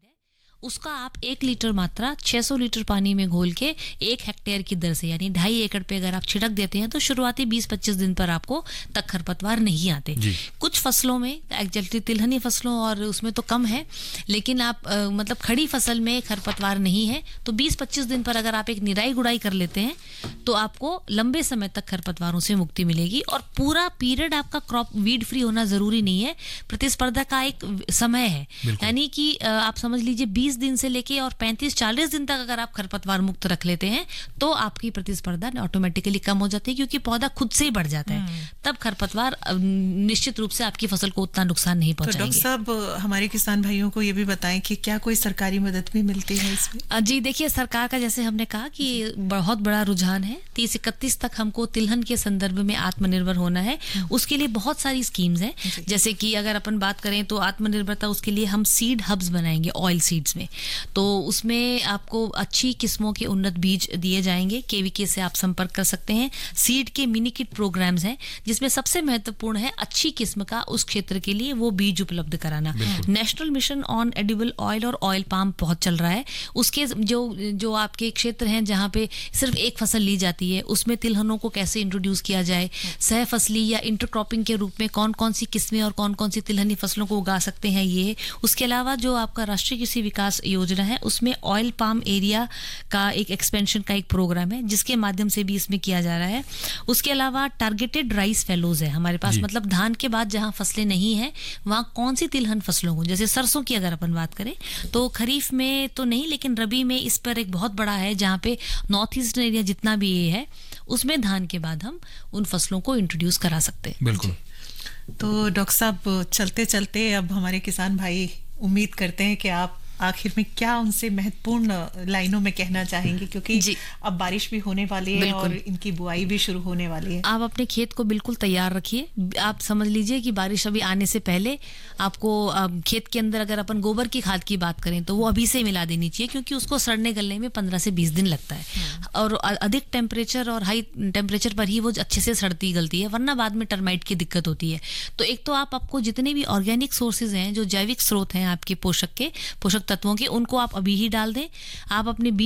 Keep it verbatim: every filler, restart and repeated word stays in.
उसका आप एक लीटर मात्रा छह सौ लीटर पानी में घोल के एक हेक्टेयर की दर से यानी ढाई एकड़ पे अगर आप छिड़क देते हैं तो शुरुआती बीस पच्चीस दिन पर आपको तक खरपतवार नहीं आते। कुछ फसलों में एक्चुअली तिलहनी फसलों और उसमें तो कम है, लेकिन आप आ, मतलब खड़ी फसल में खरपतवार नहीं है तो बीस पच्चीस दिन पर अगर आप एक निराई गुड़ाई कर लेते हैं तो आपको लंबे समय तक खरपतवारों से मुक्ति मिलेगी। और पूरा पीरियड आपका क्रॉप वीड फ्री होना जरूरी नहीं है, प्रतिस्पर्धा का एक समय है, यानी कि आप समझ लीजिए बीस दिन से लेके और पैंतीस चालीस दिन तक अगर आप खरपतवार मुक्त रख लेते हैं तो आपकी प्रतिस्पर्धा ऑटोमेटिकली कम हो जाती है, क्योंकि पौधा खुद से ही बढ़ जाता है। तब खरपतवार निश्चित रूप से आपकी फसल को उतना नुकसान नहीं पहुंचाएंगे। तो डॉक्टर साहब, हमारे किसान भाइयों को ये भी बताएं कि क्या कोई सरकारी मदद भी मिलती है इसमें? जी देखिए, सरकार का जैसे हमने कहा कि बहुत बड़ा रुझान है, तीस इकतीस तक हमको तिलहन के संदर्भ में आत्मनिर्भर होना है। उसके लिए बहुत सारी स्कीम्स हैं, जैसे कि अगर अपन बात करें तो आत्मनिर्भरता उसके लिए हम सीड हब्स बनाएंगे ऑयल सीड्स में। तो उसमें आपको अच्छी किस्मों के उन्नत बीज दिए जाएंगे। केवीके से आप संपर्क कर सकते हैं। सीड के मिनी किट प्रोग्राम्स हैं जिसमें सबसे महत्वपूर्ण है अच्छी किस्म का उस क्षेत्र के लिए वो बीज उपलब्ध कराना। National mission on edible oil और ऑयल पाम बहुत चल रहा है। उसके जो जो आपके क्षेत्र हैं जहाँ पे सिर्फ एक फसल ली जाती है उसमें तिलहनों को कैसे इंट्रोड्यूस किया जाए, सह फसली या इंटरक्रॉपिंग के रूप में कौन कौन सी किस्में और कौन कौन सी तिलहनी फसलों को उगा सकते हैं, ये। उसके अलावा जो आपका राष्ट्रीय कृषि विकास योजना है उसमें ऑयल पाम एरिया का एक एक्सपेंशन का एक प्रोग्राम है जिसके माध्यम से भी इसमें किया जा रहा है। उसके अलावा टारगेटेड राइस फेलोज है हमारे पास, मतलब धान के बाद जहां फसलें नहीं है वहां कौन सी तिलहन फसलों को, जैसे सरसों की अगर अपन बात करें तो खरीफ में तो नहीं लेकिन रबी में इस पर एक बहुत बड़ा है जहां पे नॉर्थ ईस्ट एरिया जितना भी ये है उसमें धान के बाद हम उन फसलों को इंट्रोड्यूस करा सकते हैं। बिल्कुल। तो डॉक्टर साहब, चलते चलते अब हमारे किसान भाई उम्मीद करते हैं कि आप आखिर में क्या उनसे महत्वपूर्ण लाइनों में कहना चाहेंगे, क्योंकि अब बारिश भी होने वाली है और इनकी बुआई भी शुरू होने वाली है। आप अपने खेत को बिल्कुल तैयार रखिए। आप समझ लीजिए कि बारिश अभी आने से पहले आपको खेत के अंदर अगर अपन गोबर की खाद की बात करें तो वो अभी से मिला देनी चाहिए, क्योंकि उसको सड़ने गलने में पंद्रह से बीस दिन लगता है और अधिक टेम्परेचर और हाई टेम्परेचर पर ही वो अच्छे से सड़ती गलती है, वरना बाद में टर्माइट की दिक्कत होती है। तो एक तो आप आपको जितने भी ऑर्गेनिक सोर्सेज हैं, जो जैविक स्रोत हैं आपके पोषक के पोषक तत्वों के, उनको आप अभी ही डाल दें। आप अपने